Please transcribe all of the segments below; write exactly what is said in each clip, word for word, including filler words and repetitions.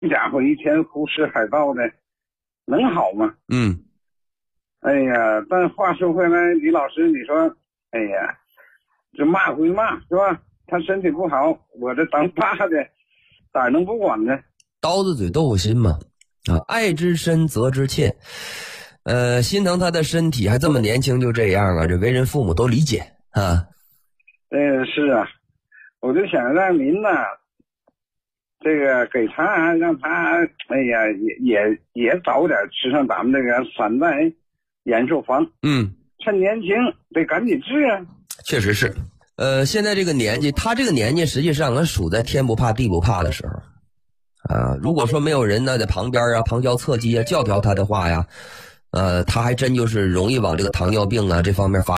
家伙一天胡吃海造的，能好吗？ 嗯。 哎呀，但话说回来，李老师，你说，哎呀，这骂归骂是吧？他身体不好，我这当爸的咋能不管呢？ 刀子嘴豆腐心嘛，啊，爱之深责之切，呃，心疼他的身体，还这么年轻就这样啊，这为人父母都理解啊。 嗯，是啊，我就想让您呢，这个给他让他，哎呀，也也也早点吃上咱们这个三代延寿方。 嗯， 趁年轻得赶紧治啊。 确实是，呃，现在这个年纪，他这个年纪实际上还属在天不怕地不怕的时候。啊，如果说没有人呢在旁边啊旁敲侧击啊教条他的话呀，呃，他还真就是容易往这个糖尿病啊这方面发。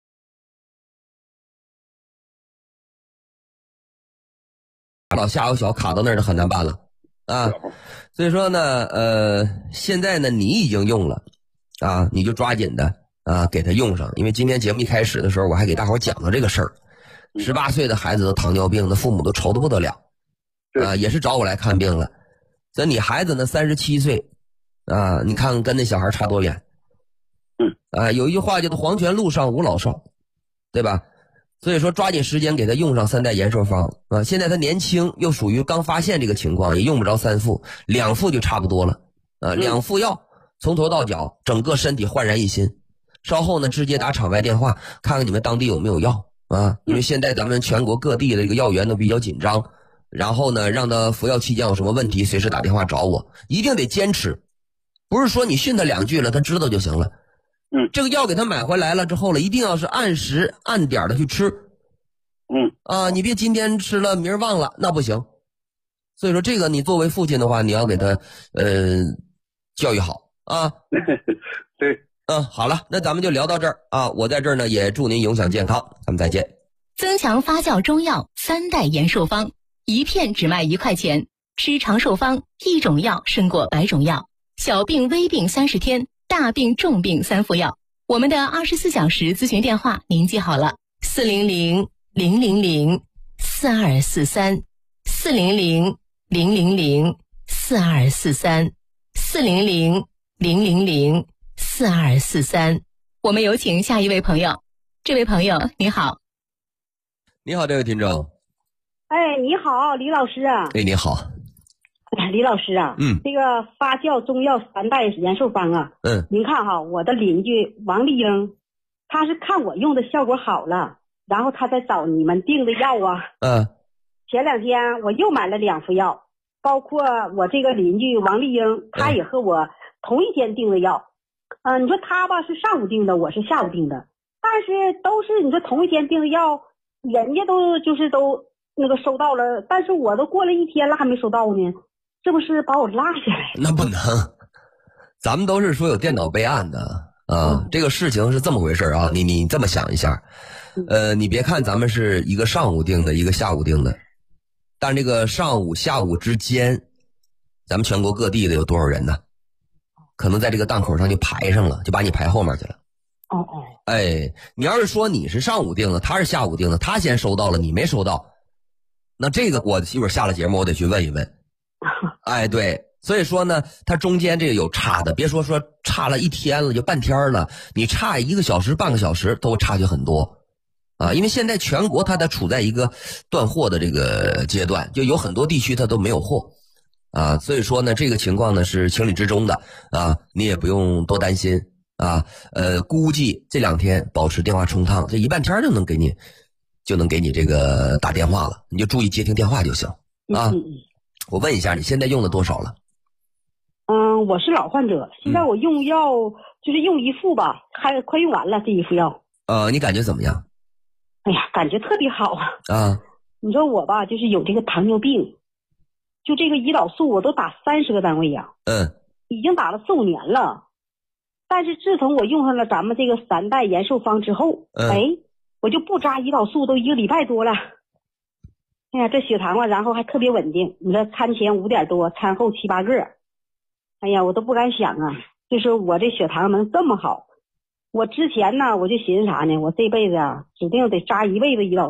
老下有小卡到那儿就很难办了啊，所以说呢，呃，现在呢你已经用了啊，你就抓紧的啊给他用上，因为今天节目一开始的时候我还给大伙讲了这个事儿，十八岁的孩子得糖尿病，那父母都愁得不得了啊，也是找我来看病了。这你孩子呢三十七岁啊，你看看跟那小孩差多远。 嗯啊，有一句话叫做黄泉路上无老少，对吧？所以说抓紧时间给他用上三代延寿方啊。现在他年轻，又属于刚发现这个情况，也用不着三副，两副就差不多了啊。两副药从头到脚整个身体焕然一新。稍后呢直接打场外电话看看你们当地有没有药啊，因为现在咱们全国各地的这个药源都比较紧张。然后呢，让他服药期间有什么问题，随时打电话找我，一定得坚持，不是说你训他两句了，他知道就行了。 嗯， 这个药给他买回来了之后了，一定要是按时按点的去吃。 嗯啊，你别今天吃了，明儿忘了，那不行。所以说，这个你作为父亲的话，你要给他呃教育好啊。 对， 嗯，好了，那咱们就聊到这儿啊。我在这儿呢，也祝您永享健康，咱们再见。 增强发酵中药三代延寿方。一片只卖一块钱，吃长寿方，一种药胜过百种药。小病微病三十天，大病重病三副药。我们的二十四小时咨询电话您记好了：四零零零零零四二四三，四零零零零零四二四三，四零零零零零四二四三。我们有请下一位朋友。这位朋友你好。 你好，这位听众。 哎，你好，李老师啊！ 哎，你好， 李老师啊， 嗯， 这个发酵中药三代延寿方啊， 嗯， 您看哈，我的邻居王丽英，他是看我用的效果好了，然后他再找你们订的药啊， 嗯， 前两天我又买了两副药，包括我这个邻居王丽英，他也和我同一天订的药，嗯、呃，你说他吧是上午订的，我是下午订的，但是都是你说同一天订的药，人家都就是都。那个收到了，但是我都过了一天了还没收到呢，这不是把我落下来？ 那不能，咱们都是说有电脑备案的啊。嗯、这个事情是这么回事啊，你你这么想一下，呃，你别看咱们是一个上午定的，一个下午定的，但这个上午下午之间，咱们全国各地的有多少人呢？可能在这个档口上就排上了，就把你排后面去了。 哦哦， 哎，你要是说你是上午定的，他是下午定的，他先收到了，你没收到。那这个我一会儿下了节目我得去问一问。哎，对，所以说呢它中间这个有差的，别说说差了一天了就半天了，你差一个小时半个小时都差距很多啊。因为现在全国它在处在一个断货的这个阶段，就有很多地区它都没有货啊，所以说呢这个情况呢是情理之中的啊，你也不用多担心啊。呃估计这两天保持电话充烫，这一半天就能给你就能给你这个打电话了，你就注意接听电话就行啊。 嗯嗯、 我问一下，你现在用了多少了？ 嗯，我是老患者，现在我用药、嗯、就是用一副吧，还快用完了这一副药。 呃，你感觉怎么样？ 哎呀，感觉特别好啊！ 啊， 你说我吧，就是有这个糖尿病，就这个胰岛素我都打三十个单位呀， 嗯， 已经打了四五年了。但是自从我用上了咱们这个三代延寿方之后， 嗯、 哎。我就不扎胰岛素都一个礼拜多了，哎呀，这血糖啊，然后还特别稳定。你说餐前五点多，餐后七八个，哎呀，我都不敢想啊，就是我这血糖能这么好。我之前呢，我就寻思啥呢？我这辈子啊，指定得扎一辈子胰岛素。